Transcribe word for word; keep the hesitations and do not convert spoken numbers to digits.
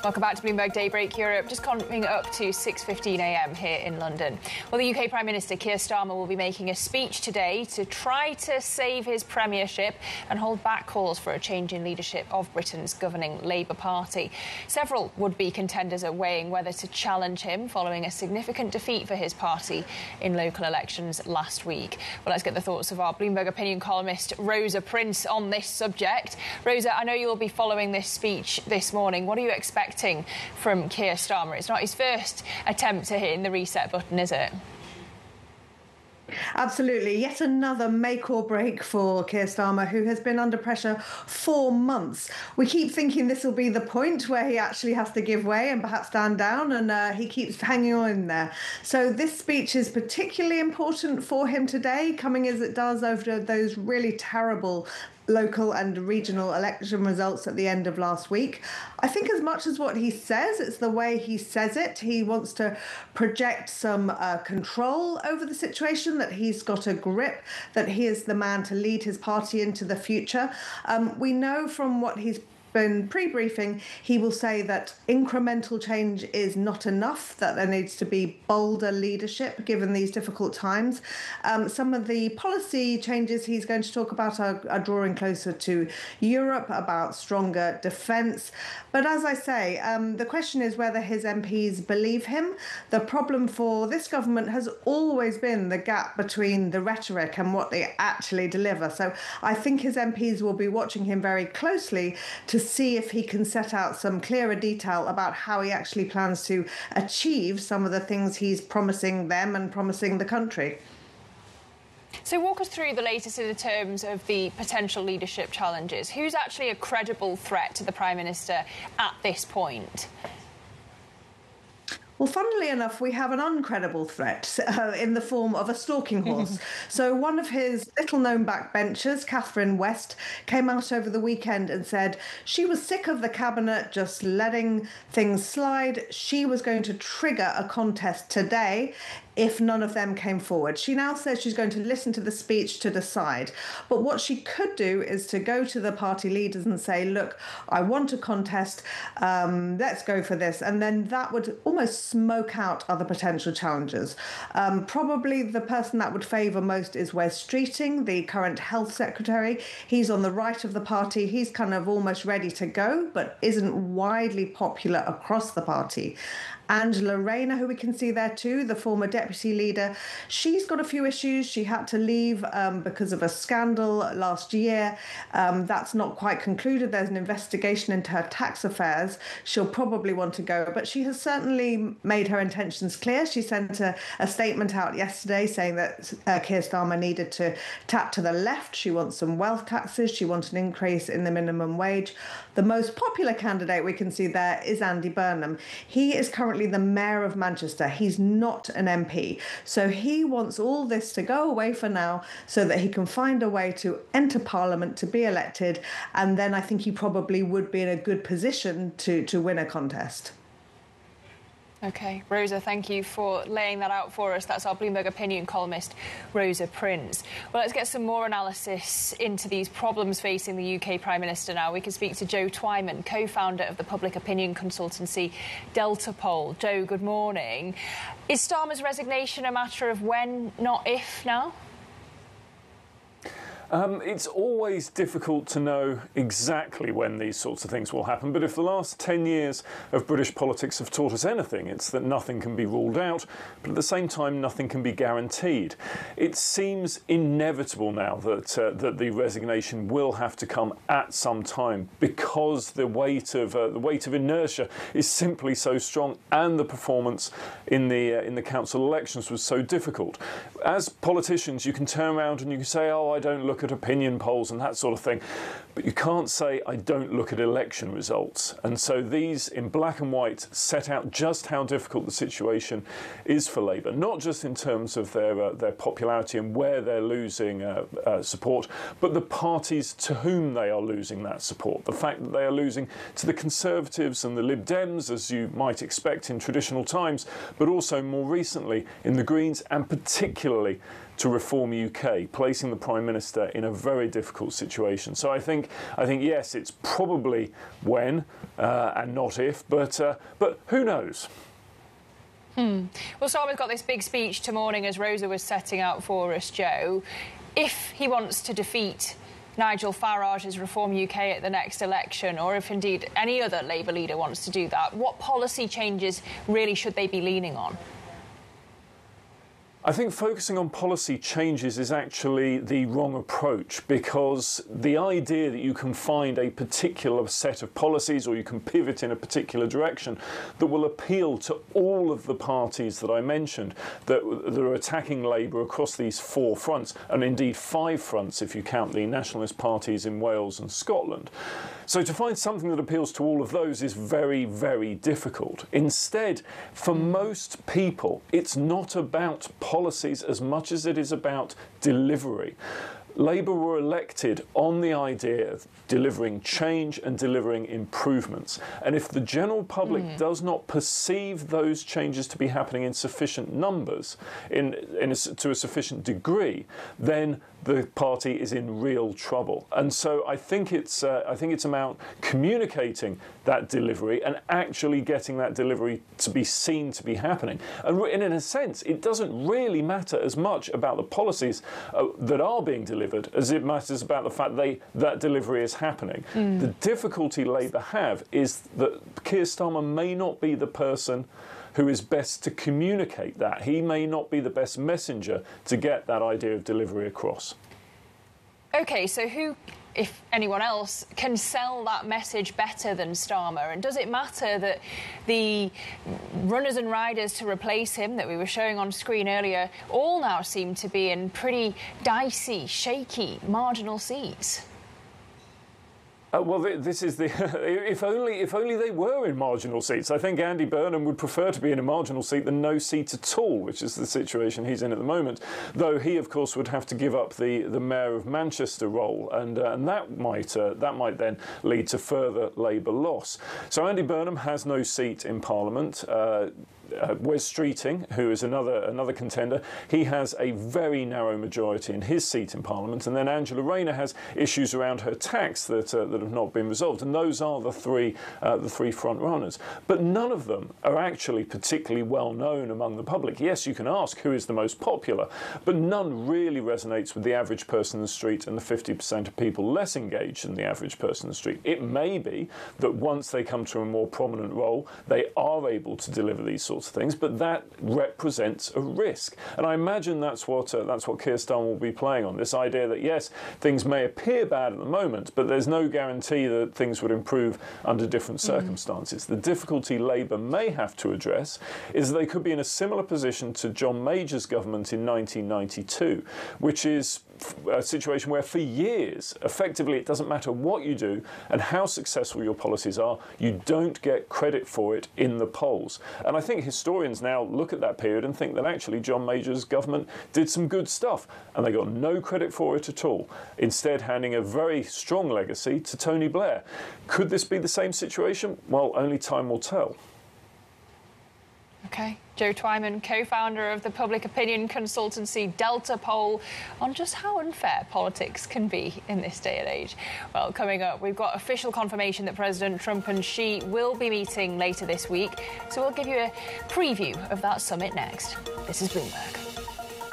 Welcome back to Bloomberg Daybreak Europe. Just coming up to six fifteen a m here in London. Well, the U K Prime Minister Keir Starmer will be making a speech today to try to save his premiership and hold back calls for a change in leadership of Britain's governing Labour Party. Several would-be contenders are weighing whether to challenge him following a significant defeat for his party in local elections last week. Well, let's get the thoughts of our Bloomberg opinion columnist Rosa Prince on this subject. Rosa, I know you'll be following this speech this morning. What are you expecting from Keir Starmer? It's not his first attempt to hit the reset button, is it? Absolutely. Yet another make or break for Keir Starmer, who has been under pressure for months. We keep thinking this will be the point where he actually has to give way and perhaps stand down, and uh, he keeps hanging on in there. So this speech is particularly important for him today, coming as it does over those really terrible local and regional election results at the end of last week. I think as much as what he says, it's the way he says it. He wants to project some uh, control over the situation, that he's got a grip, that he is the man to lead his party into the future. Um, we know from what he's been pre-briefing, he will say that incremental change is not enough, that there needs to be bolder leadership given these difficult times. Um, some of the policy changes he's going to talk about are, are drawing closer to Europe, about stronger defence. But as I say, um, the question is whether his M Ps believe him. The problem for this government has always been the gap between the rhetoric and what they actually deliver. So I think his M Ps will be watching him very closely to see if he can set out some clearer detail about how he actually plans to achieve some of the things he's promising them and promising the country. So walk us through the latest in the terms of the potential leadership challenges. Who's actually a credible threat to the Prime Minister at this point? Well, funnily enough, we have an uncredible threat uh, in the form of a stalking horse. So one of his little-known backbenchers, Catherine West, came out over the weekend and said she was sick of the cabinet just letting things slide. She was going to trigger a contest today if none of them came forward. She now says she's going to listen to the speech to decide. But what she could do is to go to the party leaders and say, look, I want a contest, um, let's go for this. And then that would almost smoke out other potential challengers. Um, probably the person that would favour most is Wes Streeting, the current health secretary. He's on the right of the party. He's kind of almost ready to go, but isn't widely popular across the party. Angela Rayner, who we can see there too, the former deputy leader, she's got a few issues. She had to leave um, because of a scandal last year. Um, that's not quite concluded. There's an investigation into her tax affairs. She'll probably want to go, but she has certainly made her intentions clear. She sent a, a statement out yesterday saying that uh, Keir Starmer needed to tap to the left. She wants some wealth taxes. She wants an increase in the minimum wage. The most popular candidate we can see there is Andy Burnham. He is currently the mayor of Manchester. He's not an M P. So he wants all this to go away for now so that he can find a way to enter Parliament, to be elected, and then I think he probably would be in a good position to, to win a contest. OK. Rosa, thank you for laying that out for us. That's our Bloomberg opinion columnist, Rosa Prince. Well, let's get some more analysis into these problems facing the U K Prime Minister now. We can speak to Joe Twyman, co-founder of the public opinion consultancy Delta Poll. Joe, good morning. Is Starmer's resignation a matter of when, not if, now? Um, it's always difficult to know exactly when these sorts of things will happen, but if the last ten years of British politics have taught us anything, it's that nothing can be ruled out, but at the same time nothing can be guaranteed. It seems inevitable now that uh, that the resignation will have to come at some time, because the weight of uh, the weight of inertia is simply so strong, and the performance in the uh, in the council elections was so difficult. As politicians, you can turn around and you can say, "Oh, I don't look at opinion polls and that sort of thing," but you can't say, "I don't look at election results." And so these in black and white set out just how difficult the situation is for Labour, not just in terms of their uh, their popularity and where they're losing uh, uh, support, but the parties to whom they are losing that support. The fact that they are losing to the Conservatives and the Lib Dems, as you might expect in traditional times, but also more recently in the Greens, and particularly to Reform U K, placing the Prime Minister in a very difficult situation. So I think think, I think yes, it's probably when uh, and not if, but uh, but who knows? Hmm. Well, Starmer's got this big speech tomorrow morning, as Rosa was setting out for us, Joe. If he wants to defeat Nigel Farage's Reform U K at the next election, or if indeed any other Labour leader wants to do that, what policy changes really should they be leaning on? I think focusing on policy changes is actually the wrong approach, because the idea that you can find a particular set of policies or you can pivot in a particular direction that will appeal to all of the parties that I mentioned that, that are attacking Labour across these four fronts, and indeed five fronts if you count the nationalist parties in Wales and Scotland. So to find something that appeals to all of those is very, very difficult. Instead, for most people, it's not about policies as much as it is about delivery. Labour were elected on the idea of delivering change and delivering improvements. And if the general public mm. does not perceive those changes to be happening in sufficient numbers, in, in a, to a sufficient degree, then the party is in real trouble. And so I think it's uh, I think it's about communicating that delivery and actually getting that delivery to be seen to be happening. And in a sense, it doesn't really matter as much about the policies uh, that are being delivered as it matters about the fact they that delivery is happening. Mm. The difficulty Labour have is that Keir Starmer may not be the person who is best to communicate that. He may not be the best messenger to get that idea of delivery across. OK, so who, if anyone else, can sell that message better than Starmer? And does it matter that the runners and riders to replace him that we were showing on screen earlier all now seem to be in pretty dicey, shaky, marginal seats? Uh, well, this is the if only if only they were in marginal seats. I think Andy Burnham would prefer to be in a marginal seat than no seat at all, which is the situation he's in at the moment. Though he, of course, would have to give up the, the Mayor of Manchester role, and uh, and that might uh, that might then lead to further Labour loss. So Andy Burnham has no seat in Parliament. Uh, Uh, Wes Streeting, who is another another contender, he has a very narrow majority in his seat in Parliament, and then Angela Rayner has issues around her tax that uh, that have not been resolved, and those are the three uh, the three front runners. But none of them are actually particularly well known among the public. Yes, you can ask who is the most popular, but none really resonates with the average person in the street and the fifty percent of people less engaged than the average person in the street. It may be that once they come to a more prominent role, they are able to deliver these sorts of things, but that represents a risk. And I imagine that's what uh, that's what Keir Starmer will be playing on, this idea that yes, things may appear bad at the moment, but there's no guarantee that things would improve under different circumstances. Mm. The difficulty Labour may have to address is that they could be in a similar position to John Major's government in nineteen ninety-two, which is a situation where for years, effectively, it doesn't matter what you do and how successful your policies are, you don't get credit for it in the polls. And I think historians now look at that period and think that actually John Major's government did some good stuff, and they got no credit for it at all, instead handing a very strong legacy to Tony Blair. Could this be the same situation? Well, only time will tell. OK. Joe Twyman, co-founder of the public opinion consultancy Delta Poll, on just how unfair politics can be in this day and age. Well, coming up, we've got official confirmation that President Trump and Xi will be meeting later this week, so we'll give you a preview of that summit next. This is Bloomberg.